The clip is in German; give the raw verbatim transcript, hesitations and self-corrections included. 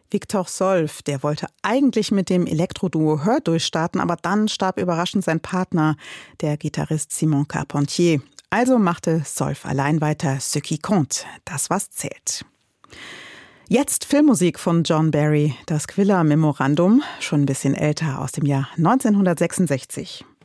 Victor Solf, der wollte eigentlich mit dem Elektroduo Hör durchstarten, aber dann starb überraschend sein Partner, der Gitarrist Simon Carpentier. Also machte Solf allein weiter Ce qui compte, das was zählt. Jetzt Filmmusik von John Barry, das Squilla Memorandum, schon ein bisschen älter, aus dem Jahr neunzehnhundertsechsundsechzig.